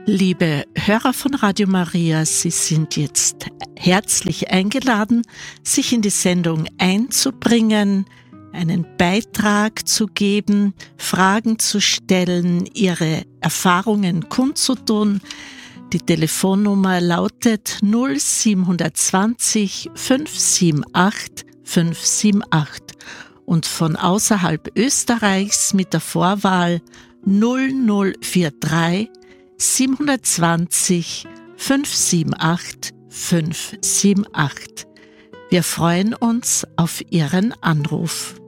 Liebe Hörer von Radio Maria, Sie sind jetzt herzlich eingeladen, sich in die Sendung einzubringen, einen Beitrag zu geben, Fragen zu stellen, Ihre Erfahrungen kundzutun. Die Telefonnummer lautet 0720 578 578 und von außerhalb Österreichs mit der Vorwahl 0043 720 578 578. Wir freuen uns auf Ihren Anruf.